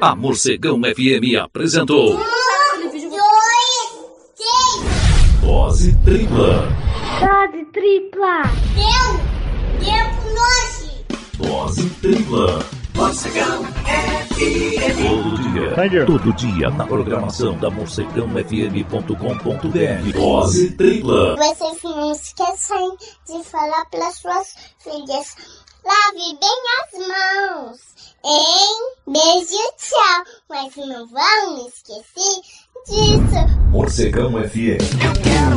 A Morcegão FM apresentou... 1, 2, 3. Dose tripla. Dose tripla. Deu com nós. Dose tripla. Morcegão FM. Todo dia na programação da morcegãofm.com.br. Dose tripla. Vocês não esqueçam de falar para suas filhas. Lave bem as mãos, hein? Beijo, tchau. Mas não vão esquecer disso. Morcegão FM.